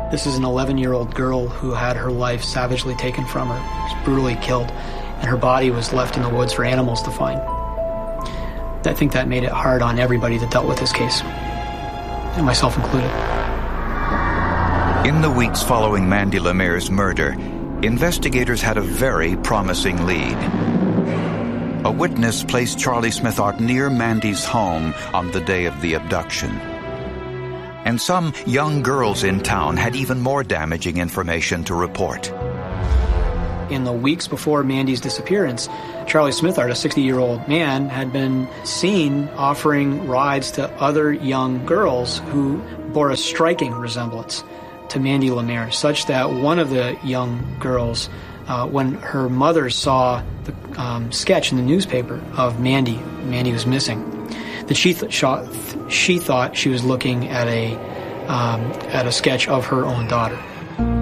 This is an 11-year-old girl who had her life savagely taken from her. She was brutally killed, and her body was left in the woods for animals to find. I think that made it hard on everybody that dealt with this case, and myself included. In the weeks following Mandy Lemare's murder, investigators had a very promising lead. A witness placed Charlie Smithart near Mandy's home on the day of the abduction. And some young girls in town had even more damaging information to report. In the weeks before Mandy's disappearance, Charlie Smithart, a 60-year-old man, had been seen offering rides to other young girls who bore a striking resemblance to Mandy Lemare, such that one of the young girls, when her mother saw the sketch in the newspaper of Mandy was missing, that she thought she was looking at a sketch of her own daughter.